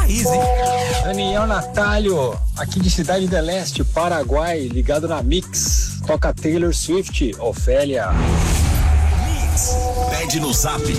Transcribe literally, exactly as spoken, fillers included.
Easy. Daniel Natalio, aqui de Cidade do Leste, Paraguai, ligado na Mix. Toca Taylor Swift, Ofélia. Mix. Pede no Zap